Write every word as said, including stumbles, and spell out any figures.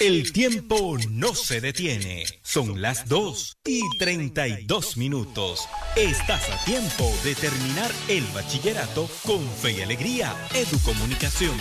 El tiempo no se detiene. Son las dos y treinta y dos minutos. Estás a tiempo de terminar el bachillerato con fe y alegría. Educomunicación.